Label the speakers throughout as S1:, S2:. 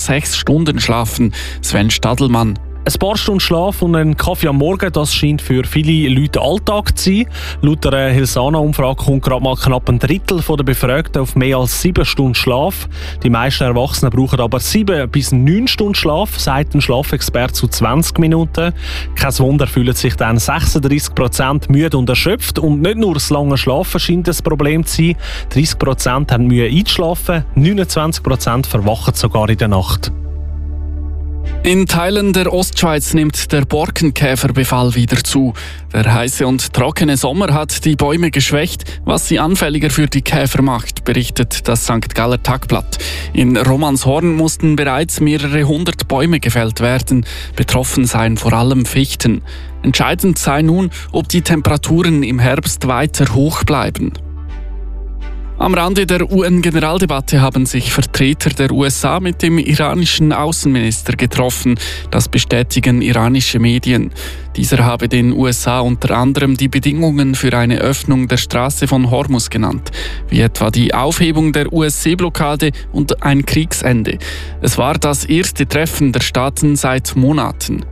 S1: 6 Stunden schlafen. Sven Stadelmann.
S2: Ein paar Stunden Schlaf und ein Kaffee am Morgen, das scheint für viele Leute Alltag zu sein. Laut einer Hilsana-Umfrage kommt gerade mal knapp ein Drittel der Befragten auf mehr als 7 Stunden Schlaf. Die meisten Erwachsenen brauchen aber 7 bis 9 Stunden Schlaf, sagt ein Schlafexperte zu 20 Minuten. Kein Wunder, fühlen sich dann 36% müde und erschöpft. Und nicht nur das lange Schlafen scheint ein Problem zu sein. 30% haben Mühe einzuschlafen, 29% verwachen sogar in der Nacht.
S1: In Teilen der Ostschweiz nimmt der Borkenkäferbefall wieder zu. Der heiße und trockene Sommer hat die Bäume geschwächt, was sie anfälliger für die Käfer macht, berichtet das St. Galler Tagblatt. In Romanshorn mussten bereits mehrere 100 Bäume gefällt werden. Betroffen seien vor allem Fichten. Entscheidend sei nun, ob die Temperaturen im Herbst weiter hoch bleiben. Am Rande der UN-Generaldebatte haben sich Vertreter der USA mit dem iranischen Außenminister getroffen. Das bestätigen iranische Medien. Dieser habe den USA unter anderem die Bedingungen für eine Öffnung der Straße von Hormuz genannt, wie etwa die Aufhebung der US-Seeblockade und ein Kriegsende. Es war das erste Treffen der Staaten seit Monaten.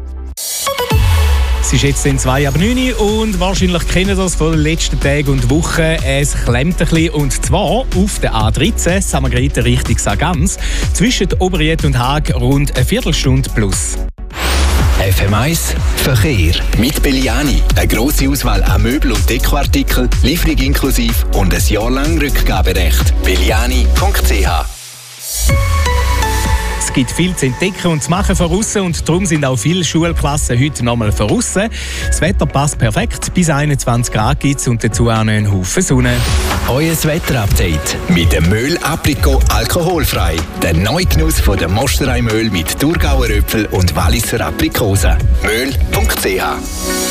S3: Es ist jetzt 8:09 und wahrscheinlich kennen das von den letzten Tagen und Wochen. Es klemmt ein bisschen, und zwar auf der A13 Samargreten Richtung Sargans zwischen Oberried und Haag rund eine Viertelstunde plus.
S4: FM1 Verkehr mit Belliani. Eine grosse Auswahl an Möbel- und Dekoartikeln, Lieferung inklusive und ein Jahr lang Rückgaberecht. Belliani.ch.
S3: Es gibt viel zu entdecken und zu machen von aussen, und darum sind auch viele Schulklassen heute nochmal von aussen. Das Wetter passt perfekt, bis 21 Grad gibt es und dazu auch noch einen Haufen Sonne.
S4: Euer Wetterupdate mit dem Möl Apricot alkoholfrei. Der neue Genuss von der Mosterei Möl mit Thurgauer Äpfel und Walliser Aprikosen. Möl.ch.